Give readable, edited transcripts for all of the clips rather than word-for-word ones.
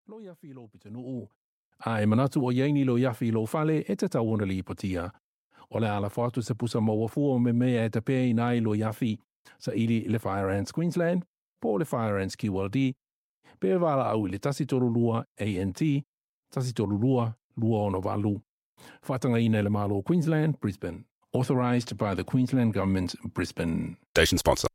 Lo yafi lo pitanuu. Ai manatu o yaini lo yafi lo fale e te tauona li potia. O le ala fatu se pusa mawafua me mea e te pei nai lo yafi sa ili le Fire Ants Queensland, po le Fire Ants QLD, pe wala au le tasi tolu lua ANT, tasi tolu lua, lua ono walu. Whatanga ina le malo Queensland, Brisbane. Authorised by the Queensland Government, Brisbane. Station sponsor.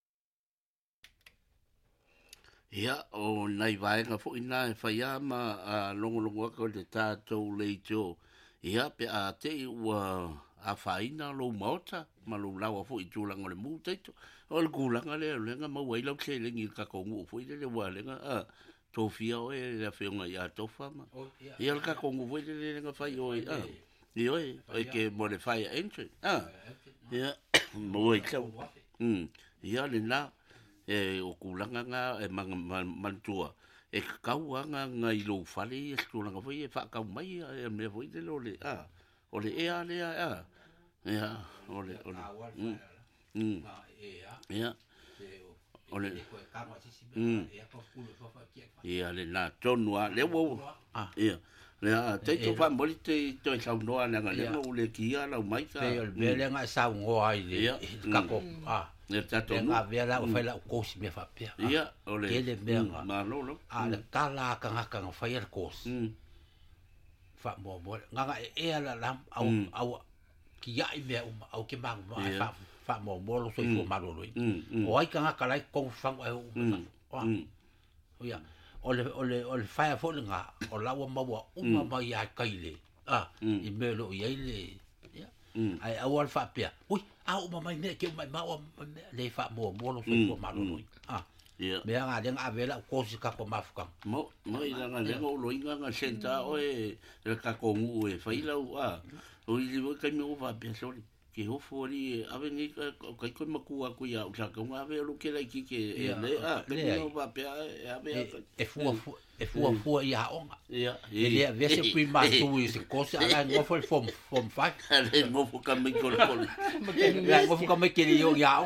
Ia, o nai vaenga fo ina e whaia ma longo ako le tātou leitio. Ia, pe a te ua a whaina lo maota, ma lo lawa fo i tūlanga le mū teito. O le kūlanga le lenga ma wailau ke lengi ka kongu fo i le wa lenga tōwhia o e le whionga i a tōwha ma. Ia le ka kongu fo i le lenga whai o e i oe, o ke mo le whai entry. Ia, mo e kau. Ia le nā. O kulanga nga e mantua e kauanga nga I lo fale e kulanga foi e fa kau mai e me foi de lo le o le e ale ia o le ia o le ia le na tonua le wo ia le te to fa mo te to sa no ana nga le le kia la mai ka le le nga sa ngo ai le ka ko ne tato nga vela o fela o kosi me fa pia ia ole ke le benga ma lo ale kala ka nga fa ia kos fa mo nga e ala lam au ki ya I me au ke mang fa mo lo so fo ma lo o ai ka nga kala ko fa o ya ole fa fo nga o la wa ma wa ma ya kaile I me lo ia le ai au al fa pia ui au ma mai ne ke mai ma le fa mo lo so fo ma lo me nga le nga vela ko si ka ko mafuka mo I nga le ngo lo inga nga senta o e ka ko ngu e fa ila o I le ka me o va pia so ke ho fori ave ni ka ko maku a ku ya o ka nga ve lo ke la ki ke le ke no va pia ave e fu ia onga ia ele vese pri ma tu se cosa ala ngo fo from fa ale ngo fo ka me ko ya ngo fo ka me ke yo ya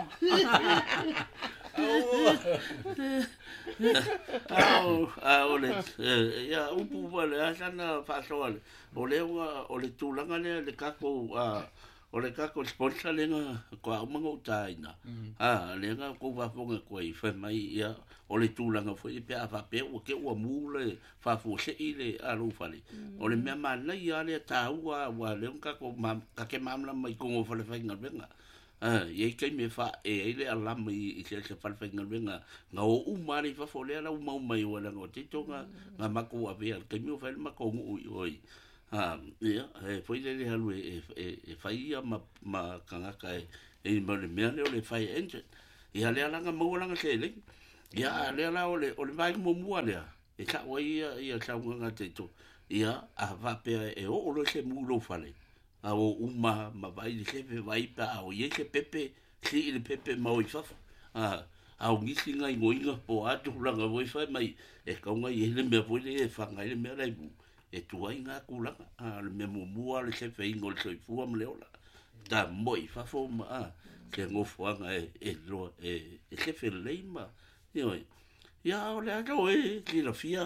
ole ya upu vale asana fa so ole tulanga le ka ko o le kako sponsor lenga ko a mango taina le nga ko va fonga ko I fa mai ia o le tūlanga foi pe a fa pe o ke o mule fa fo se ile a lo fale o le me mana ia le ta wa le nga ko ka ke mamla mai ko o fale fa nga venga ye ke me fa e ile ala mai se fa fa nga venga nga o mari fa fo le ala o mai o la ngo tito nga mako a ve ke me o fa ma ko oi ia foi le halu e faia ma kangaka e mo le mea le o le fai engine ia le alanga mo langa se le ia le ala o le vai mo mua le e ka wa ia sa nga te to ia a va pe e o lo se mu lo fale a o uma ma vai le se vai pa o ye se pepe si le pepe mo I fa a o ngisi ngai ngoinga po atu langa voi fai mai e ka nga ye le me voi le fa ngai le me la e tua inga kulanga le me mua le se fe ingol so fu am leola da moi fa fo ma ke ngo fuanga e lo e se fe leima io ya o le ato e ki la fia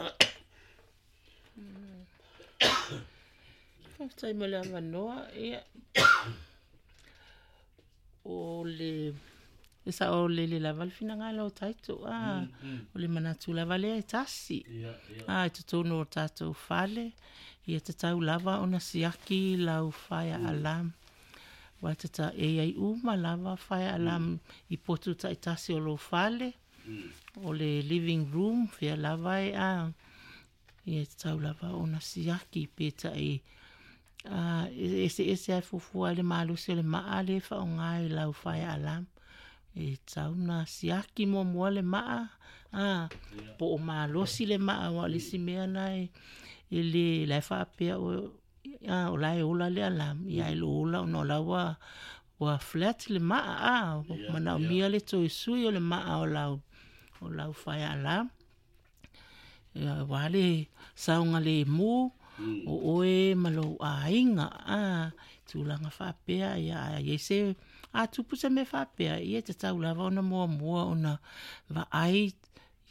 fa sai me la vanoa e o le esa o le lava fina nga lo taito o le manatu lava le tasi te tono tato fale ia te tau lava ona siaki lau fire alarm wa te ta ai uma lava fire alarm I potu ta tasi o lo fale o le living room fia lava ia te tau lava ona siaki peta ese ai fufua le malusi le maa le fa o ngai lau fire alarm e tauna siaki mo le maa po o malosi le maa wa le simea nai ele la fa pe o lai ola le alam ia lo ola no la wa flat le maa mana mia le to sui o le maa o lau fai alam ia wale saunga le mu o oe malo ainga tulanga fa pe ia yese tupu se me fa pe ia te tau lava ona mua ona va ai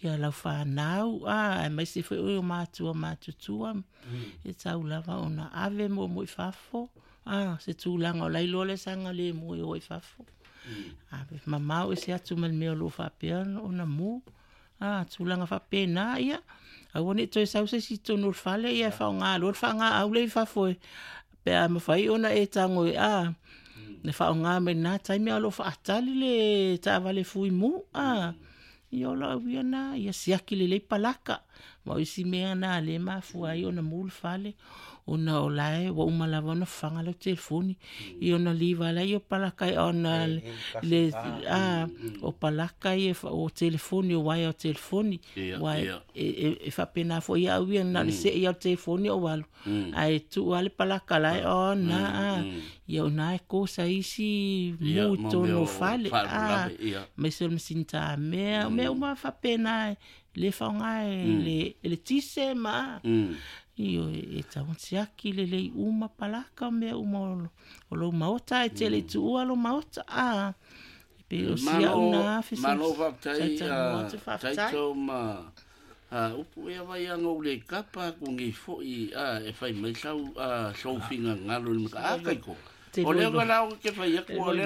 ia lau whanau, e mai se whi oi o mātua, e tau lava o na ave mo i whafo, se tūlanga o lailo le sanga le mo i whafo. Ave mamau e se atu man mea lo whapea o na mo, tūlanga whapea nā ia, au ane toi sau se si tonu whale ia whaonga, lor whaonga au le whafo e, pea mawhai ona e tango e ne whaonga me nā taimi alo whaatali le tāwale fui mu, i ola wia nā, ia siaki le palaka, ma isi mea nā le mafua i ona mulu whale, ona o lae, wa umalawa ona whanga lau telefoni, i ona liwa lai o palaka i ona le, o palaka i o telefoni, o wai o telefoni, wai e whapena fo i au ia na le se i o telefoni o walu, ai tu wale palaka lai o na, i o na e kosa isi mu tono whale, mai se masinta mea uma whapena le whaonga le tise ma, Io e taunsiaki le lei uma palaka mea uma o lo maota e tele tu ua lo maota pe o sia una afisi malo whaptai taito ma upu ea vai anga ule kapa kungi foi e whai mai sau sofinga ngalo ni maka kaiko o lea ka lau ke whai aku o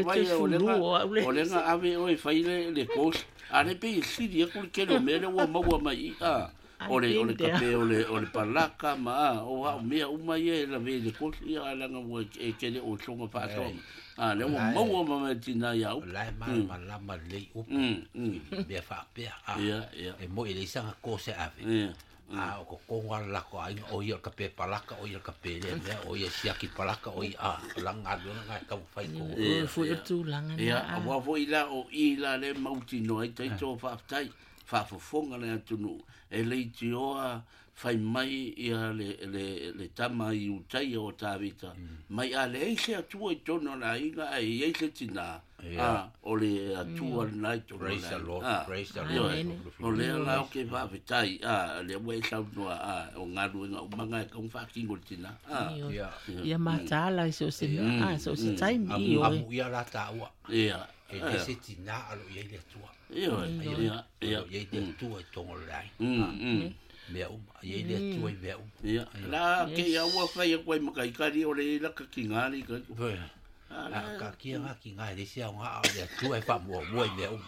lenga ave o e whai le kos ane pe i siri aku le kero mele ua maua mai ole kape ole palaka ma o ha mea uma ye la ve de kos ia langa mo e kele o songa pa so le mo ma tina ya u la ma le u be fa pe e mo ile sanga kose ave o ko konga la ko ai o ia kape palaka o ia kape le o ia siaki palaka o ia langa do nga ka fai ko fu tu langa ia a vo ila o ila le mauti no ai to fa tai fa fonga le tunu e le tioa fai mai ia le tama i utai o tāwita. Mai a le eise atua i tono na inga e eise tina. O le atua nai tono na. Praise the Lord, praise the Lord. O lea lao ke whawhetai, le wei sau noa o ngaru inga umanga e kaung whakingo tina. Ia mātala i so se taimi i o. Amu ia la tāua. Ia. E eise tina alo i eile atua. Ia. Ia te atua i tongo lai. Mea ia le atua i mea Ia. La ke ia ua whai a koe makaikari o le laka ki ngāri. Ka kia ngā ki ngāri se au ngā au le atua i wha mua i mea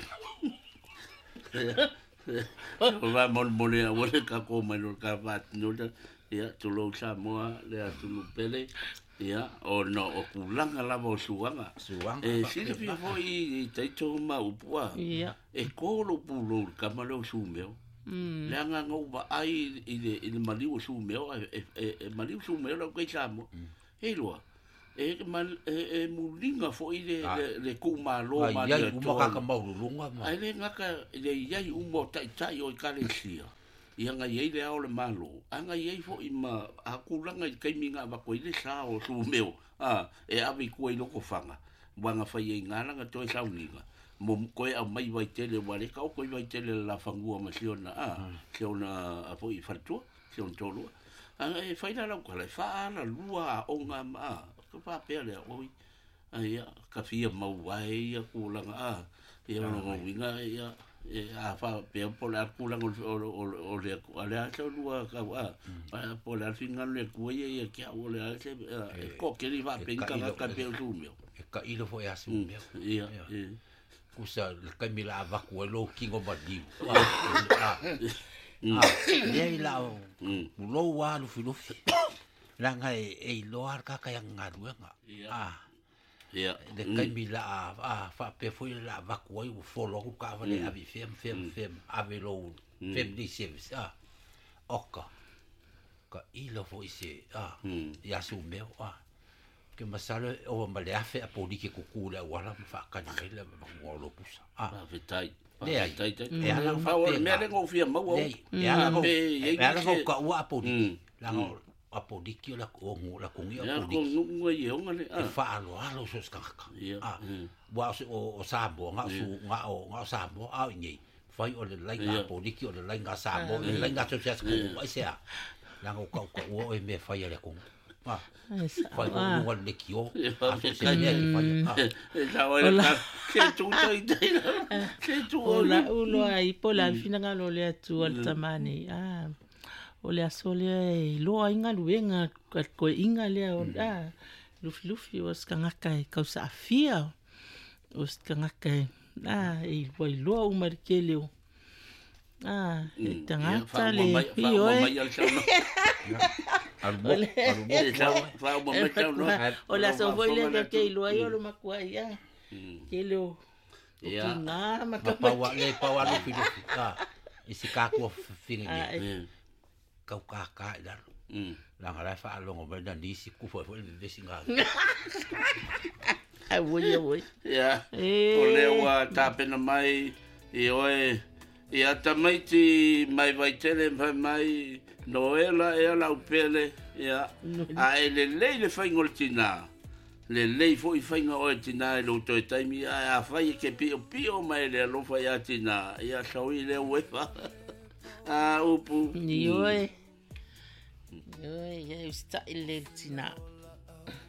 O va mone a wale ka ko mai no ka vatino ia tulo sa moa le atulu pele. Ia, o no o kulanga lava o suanga. E sili fo i taito ma upua. E kolo pulo kamalo sumeo. Le anga ngau ai i le maliu sumeo e maliu sumeo la kai samo. E loa. E mulinga fo i le kumalo ma le to. Ai ka maulunga ma. Ai le ngaka le iai umo tai o kalesia. Ia nga iei le ao le malo. Anga iei fo i ma hakulanga i kaiminga wa koe le sa o su meo. E awi kua i loko whanga. Wanga whai e ngāranga toi sauninga. Mo koe au mai vai tele wale kau koe vai tele la whangua ma siona. Siona a fo i whatua. Siona tolua. Anga e whaina lau kala. Whaala lua o ngā maa. Ka whapea lea oi. Ia ka fia mau wai ia kulanga. Ia rongo winga ia. A fa pe po la kula o le ala so lua ka pa po la finga le kuye e ke o le ase ko ke li va penka ka pe o mio e ka ilo fo ya su mio ia kusa ka mi la va ko lo kingo badi le la lo wa lu filu la nga e lo ar ka yang ngaruanga Ia. De kai mi la fa pe foi la va ko u folo ku ka vale avi fem ave lo fem di service oka ka ilo foi se ya su meu que masale o male afe a poli ke ku la wala fa ka ni le mo lo pusa vetai tai e ala fa o me le go fia mo e ala go ka wa poli la apodiki la ko la kungi apodiki ngo ye ngale fa alo so skaka wa o sabo nga su nga sabo ni fai o le lai apodiki o le lai nga sabo le lai nga so sia ko ai sia la ngo ka o e me fai le kung Fai ko ngol le kio. Aso se ne ki fai. Ola ulo ai pola fina ngalo le atu al tamani. O le aso le loa inga luenga ko inga le o lufi o skangaka e kausa afia o skangaka e wai loa umarikele o tangata le io o la so voi le ke loa io lo makua ia ke lo nga makapawa le pawa lufi isi kako finga kau kaka dar la ngara fa longo ba dan disi ku fo le singa ai voi ya o le wa tapena mai e oe e atamaiti mai vai tele mai noela e la upele ya a ele le faingol tina le fo i fainga o tina lo to taimi a fai ke pio mai le lo fa ya tina ya sawi le wefa upu Oi, sta il tina.